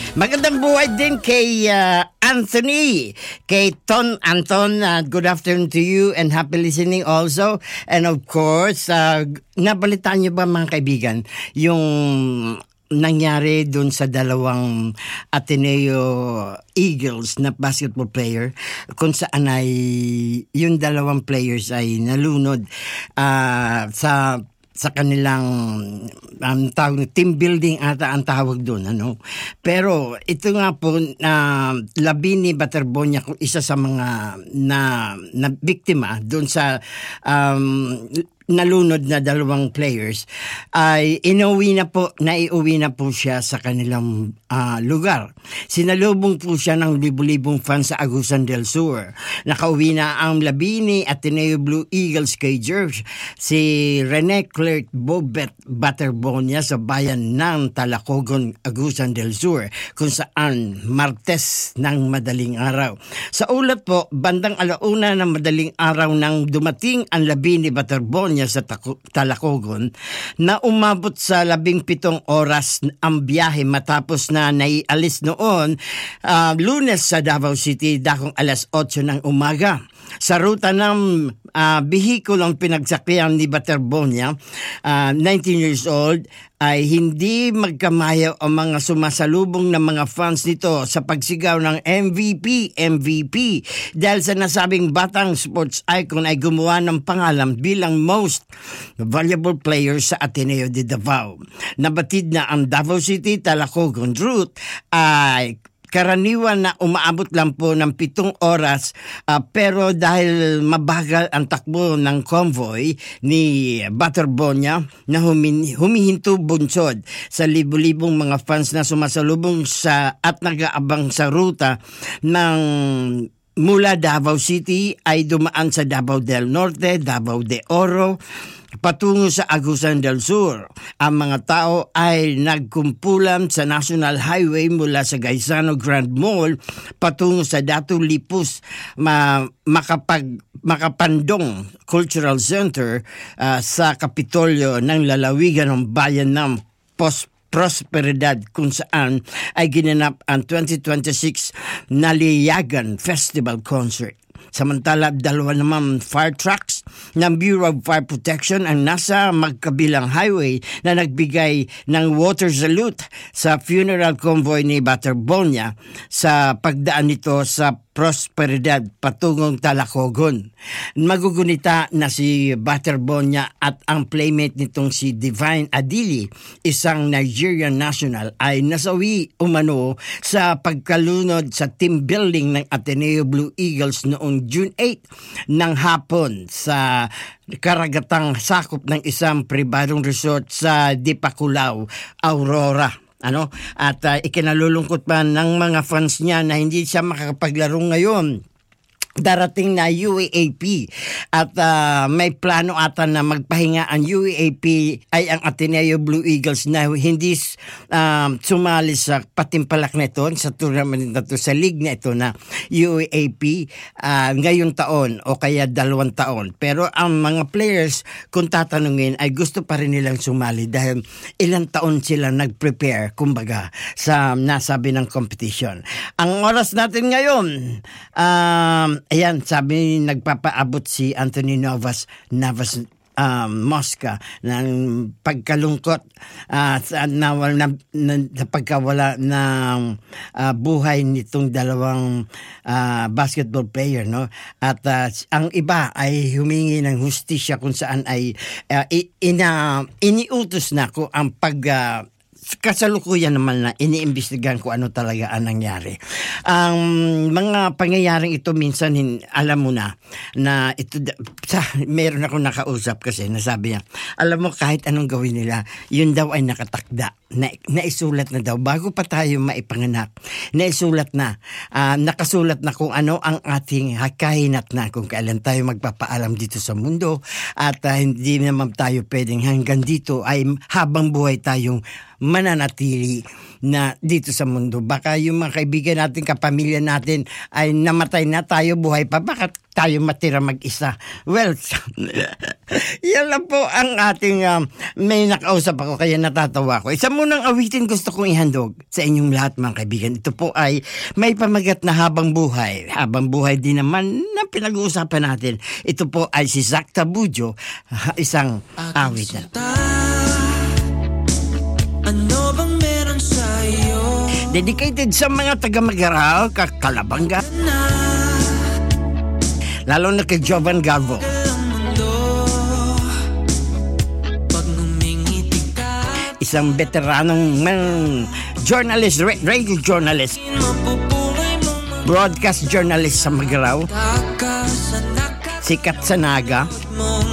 Magandang buhay din kay Anthony, kay Anton, good afternoon to you and happy listening also. And of course, nabalitaan niyo ba mga kaibigan, yung nangyari dun sa dalawang Ateneo Eagles na basketball player, kung saan ay yung dalawang players ay nalunod sa kanilang team building ata ang tawag doon, ano. Pero ito nga po, Labini Baterbonia, isa sa mga na biktima doon sa nalunod na dalawang players, ay naiuwi na po siya sa kanilang lugar. Sinalubong po siya ng libu-libong fans sa Agusan del Sur. Nakauwi na ang Labini Ateneo Blue Eagles kay George, si Rene Clerc Bobet Baterbonia sa bayan ng Talacogon, Agusan del Sur, kung saan Martes ng madaling araw. Sa ulat po, bandang 1:00 ng madaling araw nang dumating ang Labini Baterbonia sa Talacogon, na umabot sa 17 oras ang biyahe matapos na naialis noon Lunes sa Davao City dakong 8:00 ng umaga. Sa ruta ng bihikulong pinagsakyan ni Baterbonia, 19 years old, ay hindi magkamayaw ang mga sumasalubong ng mga fans nito sa pagsigaw ng MVP, MVP, dahil sa nasabing batang sports icon ay gumawa ng pangalan bilang most valuable player sa Ateneo de Davao. Nabatid na ang Davao City Talacogon route ay karaniwan na umaabot lang po ng 7 oras, pero dahil mabagal ang takbo ng convoy ni Baterbonia na humihinto bunsod sa libu-libong mga fans na sumasalubong at nag-aabang sa ruta ng mula Davao City, ay dumaan sa Davao del Norte, Davao de Oro, patungo sa Agusan del Sur. Ang mga tao ay nagkumpulan sa National Highway mula sa Gaisano Grand Mall patungo sa Datu Lipus Makapandong Cultural Center sa Kapitolyo ng lalawigan ng bayan ng Prosperidad, kung saan ay ginanap ang 2026 Naliyagan Festival Concert. Samantala, 2 naman fire trucks ng Bureau of Fire Protection ang nasa magkabilang highway na nagbigay ng water salute sa funeral convoy ni Baterbonia sa pagdaan nito sa Prosperidad patungong Talacogon. Magugunita na si Baterbonia at ang playmate nitong si Divine Adili, isang Nigerian national, ay nasawi umano sa pagkalunod sa team building ng Ateneo Blue Eagles noong June 8 ng hapon sa karagatang sakop ng isang pribadong resort sa Dipaculao, Aurora. At ikinalulungkot pa ng mga fans niya na hindi siya makakapaglaro ngayon. Darating na UAAP at may plano ata na magpahinga ang UAAP ay ang Ateneo Blue Eagles na hindi sumali sa patimpalak na ito, sa tournament na ito, sa league na ito na UAAP ngayong taon o kaya 2 taon. Pero ang mga players, kung tatanungin, ay gusto pa rin nilang sumali dahil ilang taon sila nag-prepare, kumbaga, sa nasabi ng competition. Ang oras natin ngayon, ayan, sabi nagpapaabot si Anthony Navas Mosca ng pagkalungkot na pagkawala ng buhay nitong dalawang basketball player, no? At ang iba ay humingi ng hustisya kung saan ay iniutos na ko ang kasalukuyan naman na iniimbestigahan ko ano talaga ang nangyari. Ang mga pangyayaring ito minsan alam mo na ito, meron ako nakausap kasi nasabi niya, alam mo kahit anong gawin nila, yun daw ay nakatakda. Naisulat na daw bago pa tayo maipanganak. Naisulat na. Nakasulat na kung ano ang ating kahinat na, kung kailan tayo magpapaalam dito sa mundo, at hindi naman tayo pwedeng hanggang dito ay habang buhay tayong mananatili na dito sa mundo. Baka yung mga kaibigan natin, kapamilya natin ay namatay na, tayo buhay pa. Bakit tayo matira mag-isa? Well, yan lang po ang ating may nakausap ako kaya natatawa ko. Isa munang awitin gusto kong ihandog sa inyong lahat mga kaibigan. Ito po ay may pamagat na habang buhay. Habang buhay din naman na pinag-uusapan natin. Ito po ay si Zack Tabudjo, isang awit na. Ano bang meron sa'yo? Dedicated sa mga taga-Magaraw, Kalabanga, lalo na kay Jovan Galvo. Isang veteranong journalist, radio journalist, broadcast journalist sa Magaraw, sikat sa Naga.